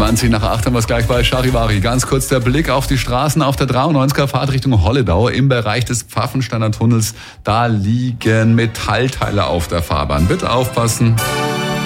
20 nach 8 haben wir es gleich bei Charivari. Ganz kurz der Blick auf die Straßen auf der 93er Fahrtrichtung Holledau im Bereich des Pfaffensteiner Tunnels. Da liegen Metallteile auf der Fahrbahn. Bitte aufpassen.